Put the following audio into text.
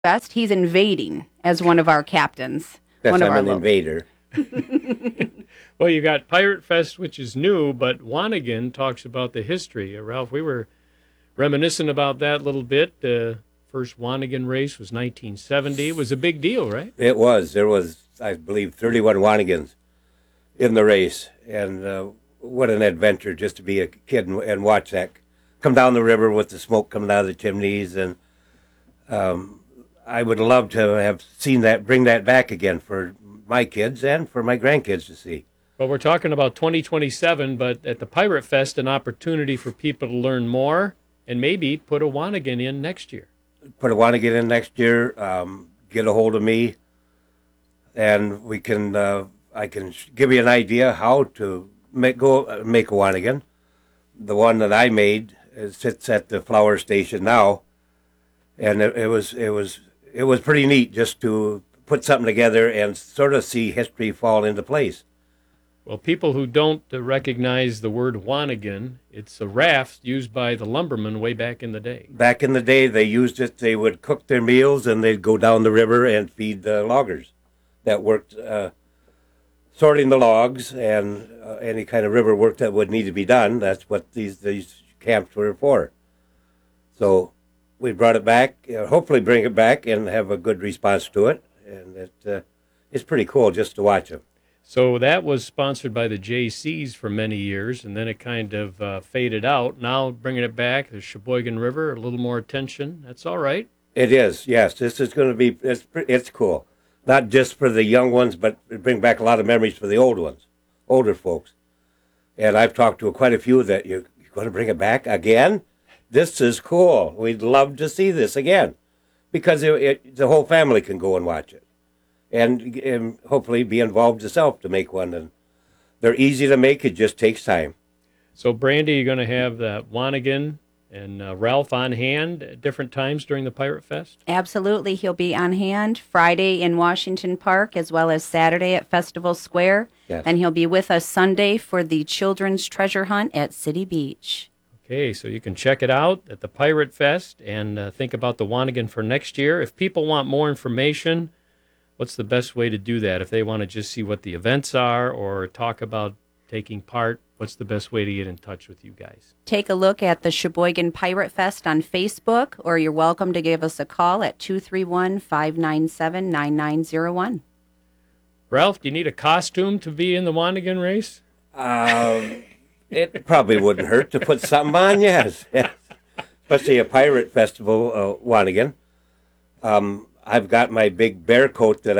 Fest. He's invading as one of our captains. Yes, one of I'm our an invader. Well, you got Pirate Fest, which is new, but Wanigan talks about the history. Ralph, we were reminiscing about that a little bit. The first Wanigan race was 1970. It was a big deal, right? It was. There was, I believe, 31 Wanigans in the race. And what an adventure just to be a kid and watch that come down the river with the smoke coming out of the chimneys. And I would love to have seen that, bring that back again for my kids and for my grandkids to see. Well, we're talking about 2027, but at the Pirate Fest, an opportunity for people to learn more and maybe put a Wanigan in next year. Put a Wanigan in next year, get a hold of me, and we can. I can give you an idea how to make a Wanigan. The one that I made sits at the flower station now, and it was pretty neat just to put something together and sort of see history fall into place. Well, people who don't recognize the word Wanigan, it's a raft used by the lumbermen way back in the day. Back in the day, they used it. They would cook their meals, and they'd go down the river and feed the loggers that worked sorting the logs and any kind of river work that would need to be done. That's what these camps were for. So we brought it back, hopefully bring it back and have a good response to it. And it's pretty cool just to watch them. So that was sponsored by the JCs for many years, and then it kind of faded out. Now bringing it back, the Sheboygan River, a little more attention. That's all right. It is, yes. This is going to be, it's cool. Not just for the young ones, but bring back a lot of memories for the old ones, older folks. And I've talked to quite a few that you're going to bring it back again? This is cool. We'd love to see this again because the whole family can go and watch it. And hopefully be involved yourself to make one. And they're easy to make. It just takes time. So, Brandy, you're going to have the Wanigan and Ralph on hand at different times during the Pirate Fest? Absolutely. He'll be on hand Friday in Washington Park as well as Saturday at Festival Square. Yes. And he'll be with us Sunday for the Children's Treasure Hunt at City Beach. Okay, so you can check it out at the Pirate Fest and think about the Wanigan for next year. If people want more information, what's the best way to do that? If they want to just see what the events are or talk about taking part, what's the best way to get in touch with you guys? Take a look at the Sheboygan Pirate Fest on Facebook, or you're welcome to give us a call at 231-597-9901. Ralph, do you need a costume to be in the Wanigan race? It probably wouldn't hurt to put something on, yes. Especially a pirate festival, Wanigan. I've got my big bear coat that